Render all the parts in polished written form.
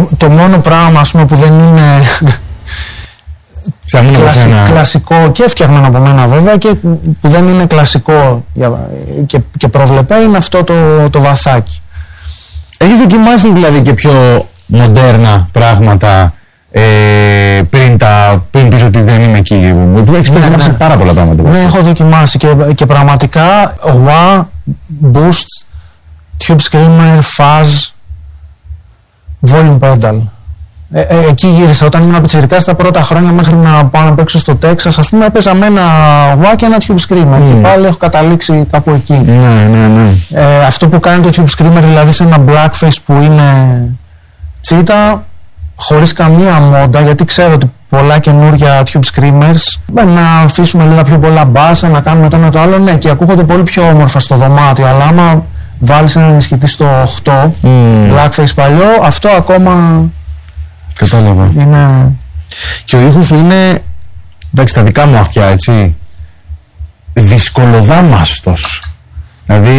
Το μόνο πράγμα, ας πούμε, που δεν είναι κλασικό και φτιαγμένο από μένα βέβαια και που δεν είναι κλασικό και προβλεπέ είναι αυτό το βαθάκι. Έχει δοκιμάσει δηλαδή και πιο μοντέρνα πράγματα πριν πεις ότι δεν είμαι εκεί? Έχεις δοκιμάσει πάρα πολλά πράγματα. Ναι, έχω δοκιμάσει και πραγματικά wah, boost, tube screamer, fuzz, volume pedal. Εκεί γύρισα όταν ήμουν πιτσιρικάς τα πρώτα χρόνια μέχρι να πάω να παίξω στο Τέξας. Ας πούμε έπαιζα με ένα wah και ένα tube screamer και πάλι έχω καταλήξει κάπου εκεί. Ναι. Αυτό που κάνει το tube screamer, δηλαδή σε ένα blackface που είναι τσίτα, χωρίς καμία μόντα, γιατί ξέρω ότι πολλά καινούργια tube screamers να αφήσουμε λίγα πιο πολλά μπάσα, να κάνουμε το ένα το άλλο, ναι, και ακούγονται πολύ πιο όμορφα στο δωμάτιο, αλλά άμα βάλεις έναν ενισχυτή στο 8 blackface παλιό, αυτό ακόμα κατάλαβα. Είναι... Και ο ήχος σου είναι, εντάξει, τα δικά μου αυτιά, έτσι, δυσκολοδάμαστος. Δηλαδή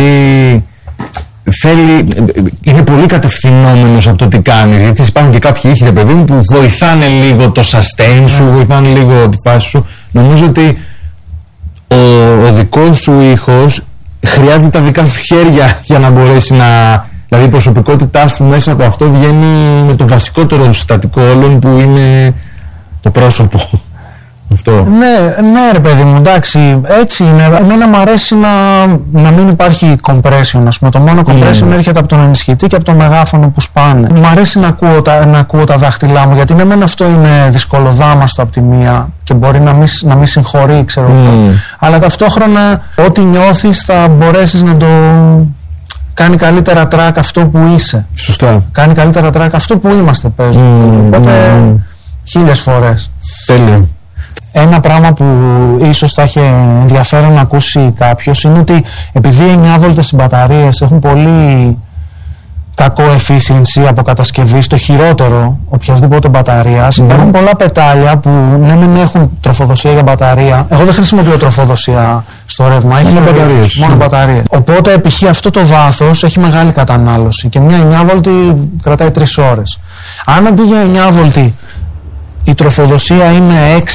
είναι πολύ κατευθυνόμενος από το τι κάνεις, γιατί υπάρχουν και κάποιοι ήχοι, παιδί μου, που βοηθάνε λίγο το sustain σου, βοηθάνε λίγο τη φάση σου. Νομίζω ότι ο δικός σου ήχος χρειάζεται τα δικά σου χέρια για να μπορέσει να... Δηλαδή η προσωπικότητά σου μέσα από αυτό βγαίνει με το βασικότερο συστατικό όλων, που είναι το πρόσωπο. Αυτό. Ναι ρε παιδί μου, εντάξει, έτσι είναι. Εμένα μου αρέσει να μην υπάρχει compression, ας πούμε. Το μόνο compression έρχεται από τον ενισχυτή και από το μεγάφωνο που σπάνε. Μου αρέσει να ακούω τα δάχτυλά μου, γιατί εμένα αυτό είναι δυσκολοδάμαστο από τη μία και μπορεί να μην συγχωρεί, ξέρω. Αλλά ταυτόχρονα ό,τι νιώθεις θα μπορέσεις να το... Κάνει καλύτερα track αυτό που είσαι. Σωστά. Κάνει καλύτερα track αυτό που είμαστε, παίζουμε. Οπότε 1000 φορές. Τέλειο. Ένα πράγμα που ίσως θα είχε ενδιαφέρον να ακούσει κάποιος είναι ότι επειδή οι 9 βόλτες οι μπαταρίες έχουν πολύ κακό efficiency από κατασκευή, στο χειρότερο οποιασδήποτε μπαταρίας, υπάρχουν πολλά πετάλια που ναι μεν έχουν τροφοδοσία για μπαταρία. Εγώ δεν χρησιμοποιώ τροφοδοσία στο ρεύμα, έχει μόνο μπαταρίες. Οπότε π.χ. αυτό το βάθος έχει μεγάλη κατανάλωση και μια 9 βόλτη κρατάει 3 ώρες. Αν αντί για 9 βόλτη η τροφοδοσία είναι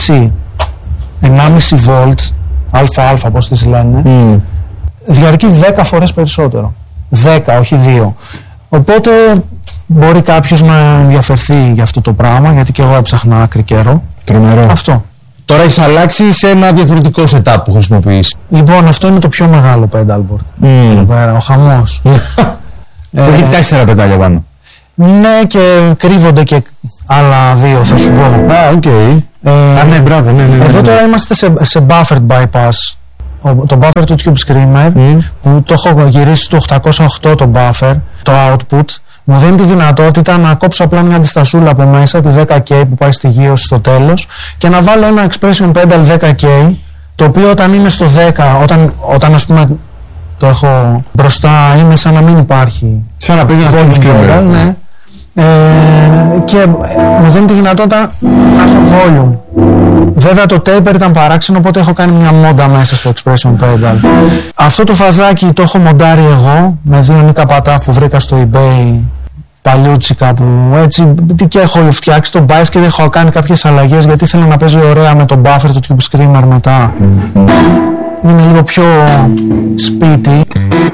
6,5 βόλτ, αλφα πώς τις λένε, διαρκεί 10 φορές περισσότερο. 10, όχι 2. Οπότε μπορεί κάποιος να ενδιαφερθεί για αυτό το πράγμα, γιατί και εγώ έψαχνα άκρη καιρό. Τρομερό. Αυτό. Τώρα έχεις αλλάξει σε ένα διαφορετικό setup που χρησιμοποιείς. Λοιπόν, αυτό είναι το πιο μεγάλο pedalboard. Εδώ πέρα, ο χαμός. Έχει 4 πετάλια πάνω. Ναι, και κρύβονται και άλλα 2, θα σου πω. Οκ. Ναι, μπράβο, ναι. Εδώ τώρα είμαστε σε buffered bypass. Το buffer του Tube Screamer, που το έχω γυρίσει στο 808 το buffer, το output, μου δίνει τη δυνατότητα να κόψω απλά μια αντιστασούλα από μέσα, τη 10K που πάει στη γύρωση στο τέλος, και να βάλω ένα expression pedal 10K, το οποίο όταν είναι στο 10, όταν ας πούμε το έχω μπροστά, είναι σαν να μην υπάρχει. Σαν να παίζει ένα Tube Screamer. Ναι. Και μου δίνει τη δυνατότητα να έχω volume. Βέβαια το taper ήταν παράξενο, οπότε έχω κάνει μια μόντα μέσα στο expression pedal. Αυτό το φαζάκι το έχω μοντάρει εγώ με 2 νίκα πατάφ που βρήκα στο eBay παλιούτσικα, που έτσι, και έχω φτιάξει το bias και έχω κάνει κάποιες αλλαγές γιατί ήθελα να παίζει ωραία με το buffer του Tube Screamer μετά. Είναι λίγο πιο σπίτι.